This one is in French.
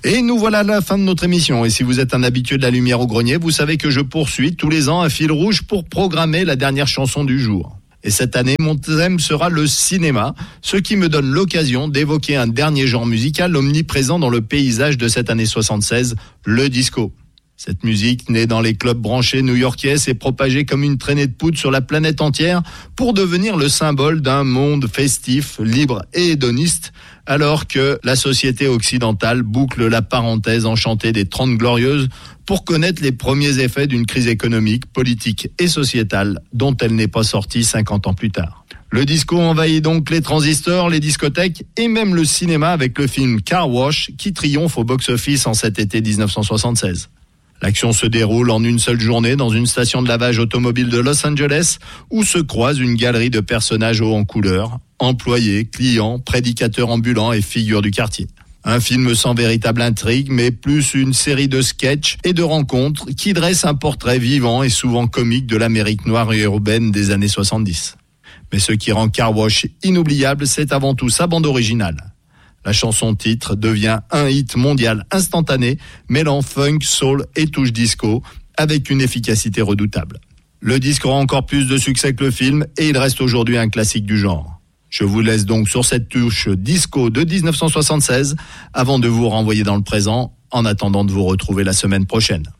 Et nous voilà à la fin de notre émission. Et si vous êtes un habitué de la lumière au grenier, vous savez que je poursuis tous les ans un fil rouge pour programmer la dernière chanson du jour. Et cette année, mon thème sera le cinéma, ce qui me donne l'occasion d'évoquer un dernier genre musical omniprésent dans le paysage de cette année 76, le disco. Cette musique, née dans les clubs branchés new-yorkais, s'est propagée comme une traînée de poudre sur la planète entière pour devenir le symbole d'un monde festif, libre et hédoniste, alors que la société occidentale boucle la parenthèse enchantée des 30 Glorieuses pour connaître les premiers effets d'une crise économique, politique et sociétale dont elle n'est pas sortie 50 ans plus tard. Le disco envahit donc les transistors, les discothèques et même le cinéma avec le film Car Wash qui triomphe au box-office en cet été 1976. L'action se déroule en une seule journée dans une station de lavage automobile de Los Angeles où se croise une galerie de personnages hauts en couleur, employés, clients, prédicateurs ambulants et figures du quartier. Un film sans véritable intrigue, mais plus une série de sketchs et de rencontres qui dressent un portrait vivant et souvent comique de l'Amérique noire et urbaine des années 70. Mais ce qui rend Car Wash inoubliable, c'est avant tout sa bande originale. La chanson titre devient un hit mondial instantané, mêlant funk, soul et touche disco, avec une efficacité redoutable. Le disque aura encore plus de succès que le film, et il reste aujourd'hui un classique du genre. Je vous laisse donc sur cette touche disco de 1976, avant de vous renvoyer dans le présent, en attendant de vous retrouver la semaine prochaine.